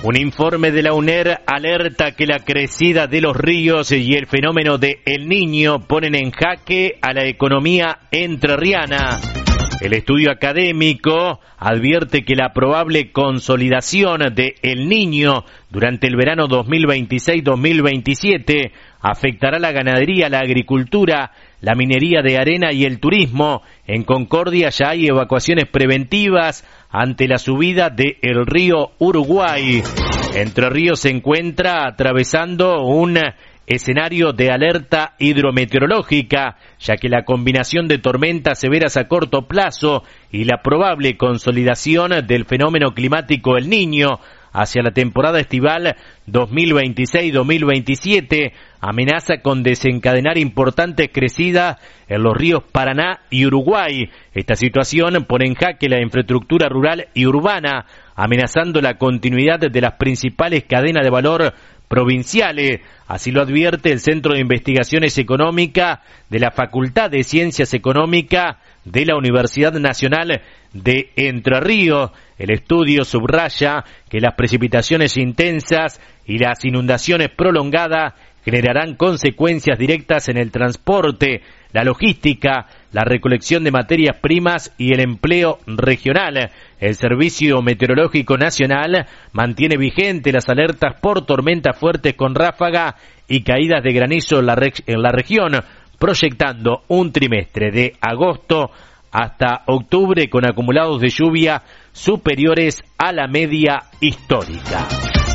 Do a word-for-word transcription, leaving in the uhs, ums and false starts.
Un informe de la UNER alerta que la crecida de los ríos y el fenómeno de El Niño ponen en jaque a la economía entrerriana. El estudio académico advierte que la probable consolidación de El Niño durante el verano dos mil veintiséis dos mil veintisiete afectará la ganadería, la agricultura, la minería de arena y el turismo. En Concordia ya hay evacuaciones preventivas ante la subida del río Uruguay. Entre Ríos se encuentra atravesando un escenario de alerta hidrometeorológica, ya que la combinación de tormentas severas a corto plazo y la probable consolidación del fenómeno climático El Niño hacia la temporada estival dos mil veintiséis dos mil veintisiete amenaza con desencadenar importantes crecidas en los ríos Paraná y Uruguay. Esta situación pone en jaque la infraestructura rural y urbana, amenazando la continuidad de las principales cadenas de valor provinciales. Así lo advierte el Centro de Investigaciones Económicas de la Facultad de Ciencias Económicas de la Universidad Nacional de Entre Ríos. El estudio subraya que las precipitaciones intensas y las inundaciones prolongadas generarán consecuencias directas en el transporte, la logística, la recolección de materias primas y el empleo regional. El Servicio Meteorológico Nacional mantiene vigente las alertas por tormentas fuertes con ráfaga y caídas de granizo en la, re- en la región, proyectando un trimestre de agosto hasta octubre con acumulados de lluvia superiores a la media histórica.